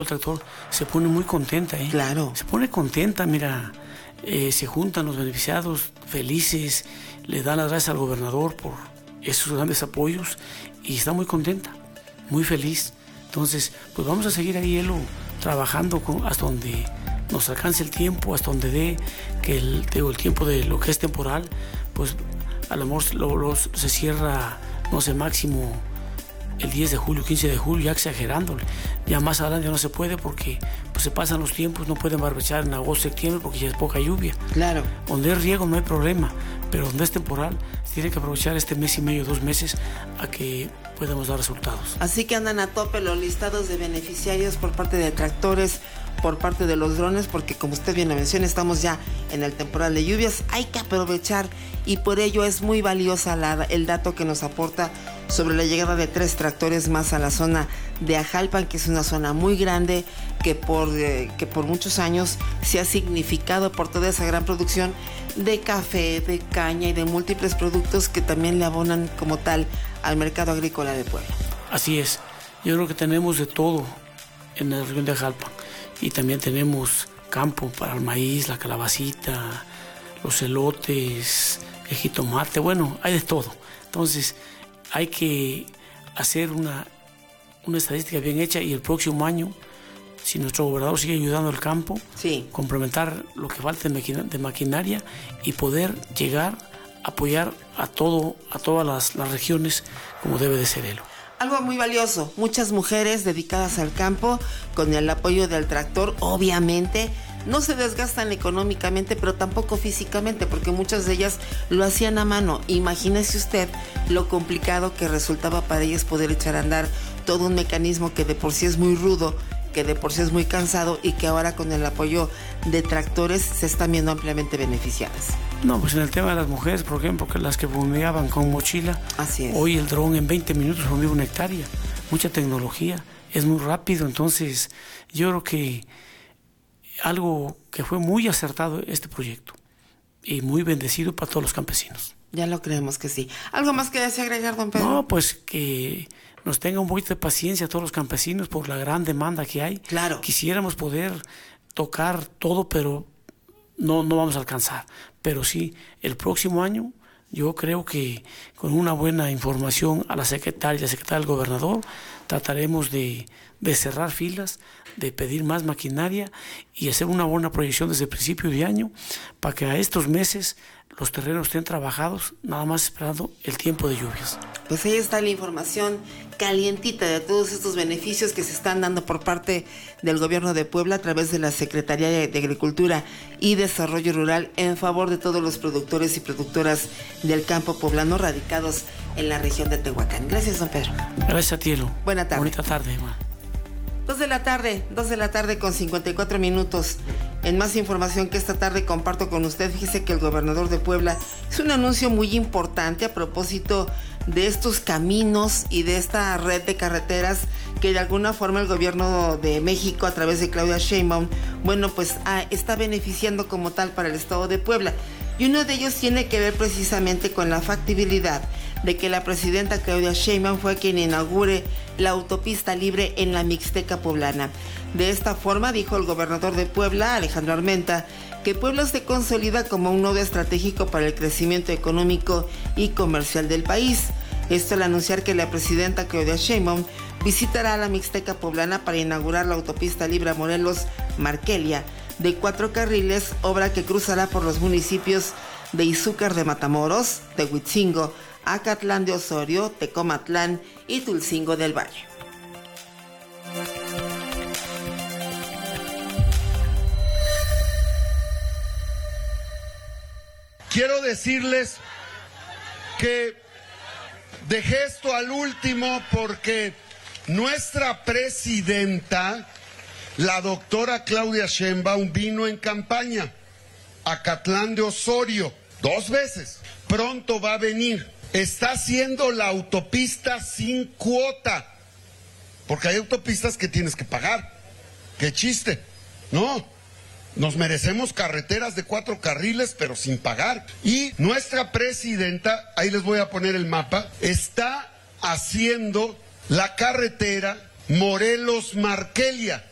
El tractor se pone muy contenta, Claro. Se pone contenta, mira, se juntan los beneficiados felices, le dan las gracias al gobernador por esos grandes apoyos y está muy contenta, muy feliz. Entonces, pues vamos a seguir ahí, Elo, trabajando hasta donde nos alcance el tiempo, hasta donde dé que el tiempo de lo que es temporal, pues a lo mejor se cierra, no sé, máximo el 10 de julio, 15 de julio, ya exagerándole. Ya más adelante no se puede porque pues, se pasan los tiempos, no pueden barbechar en agosto, septiembre porque ya es poca lluvia. Claro. Donde es riego no hay problema, pero donde es temporal, se tiene que aprovechar este mes y medio, 2 meses, a que podamos dar resultados. Así que andan a tope los listados de beneficiarios por parte de tractores, por parte de los drones, porque como usted bien lo menciona, estamos ya en el temporal de lluvias, hay que aprovechar y por ello es muy valiosa el dato que nos aporta sobre la llegada de 3 tractores más a la zona de Ajalpan, que es una zona muy grande, que por muchos años se ha significado por toda esa gran producción de café, de caña y de múltiples productos que también le abonan como tal al mercado agrícola de Puebla. Así es, yo creo que tenemos de todo en la región de Ajalpan y también tenemos campo para el maíz, la calabacita, los elotes, el jitomate, bueno, hay de todo. Entonces hay que hacer una estadística bien hecha y el próximo año, si nuestro gobernador sigue ayudando al campo, sí, complementar lo que falta de maquinaria y poder llegar a apoyar a todas las regiones como debe de ser, Elo. Algo muy valioso, muchas mujeres dedicadas al campo con el apoyo del tractor, obviamente no se desgastan económicamente, pero tampoco físicamente, porque muchas de ellas lo hacían a mano. Imagínese usted lo complicado que resultaba para ellas poder echar a andar todo un mecanismo que de por sí es muy rudo, que de por sí es muy cansado y que ahora con el apoyo de tractores se están viendo ampliamente beneficiadas. No, pues en el tema de las mujeres, por ejemplo, que las que fumigaban con mochila, así es. Hoy el dron en 20 minutos fumiga 1 hectárea, mucha tecnología, es muy rápido, entonces yo creo que algo que fue muy acertado este proyecto y muy bendecido para todos los campesinos. Ya lo creemos que sí. ¿Algo más que desea agregar, don Pedro? No, pues que nos tenga un poquito de paciencia a todos los campesinos por la gran demanda que hay. Claro. Quisiéramos poder tocar todo, pero no vamos a alcanzar. Pero sí, el próximo año yo creo que con una buena información a la secretaria del gobernador trataremos de cerrar filas, de pedir más maquinaria y hacer una buena proyección desde el principio de año para que a estos meses los terrenos estén trabajados, nada más esperando el tiempo de lluvias. Pues ahí está la información calientita de todos estos beneficios que se están dando por parte del gobierno de Puebla a través de la Secretaría de Agricultura y Desarrollo Rural en favor de todos los productores y productoras del campo poblano radicados en la región de Tehuacán. Gracias, don Pedro. Gracias a ti, Elo. Buena tarde. Bonita tarde, ma. 2 de la tarde con 54 minutos. En más información que esta tarde comparto con usted, fíjese que el gobernador de Puebla hizo un anuncio muy importante a propósito de estos caminos y de esta red de carreteras que de alguna forma el gobierno de México a través de Claudia Sheinbaum, pues está beneficiando como tal para el estado de Puebla. Y uno de ellos tiene que ver precisamente con la factibilidad de que la presidenta Claudia Sheinbaum fue quien inaugure la autopista libre en la Mixteca poblana. De esta forma, dijo el gobernador de Puebla, Alejandro Armenta, que Puebla se consolida como un nodo estratégico para el crecimiento económico y comercial del país. Esto al anunciar que la presidenta Claudia Sheinbaum visitará la Mixteca poblana para inaugurar la autopista libre Morelos-Marquelia de 4 carriles, obra que cruzará por los municipios de Izúcar de Matamoros, Tehuitzingo, Acatlán de Osorio, Tecomatlán y Tulcingo del Valle. Quiero decirles que dejé esto al último porque nuestra presidenta, la doctora Claudia Sheinbaum, vino en campaña a Acatlán de Osorio 2 veces. Pronto va a venir. Está haciendo la autopista sin cuota, porque hay autopistas que tienes que pagar. ¡Qué chiste! No, nos merecemos carreteras de 4 carriles, pero sin pagar. Y nuestra presidenta, ahí les voy a poner el mapa, está haciendo la carretera Morelos-Marquelia.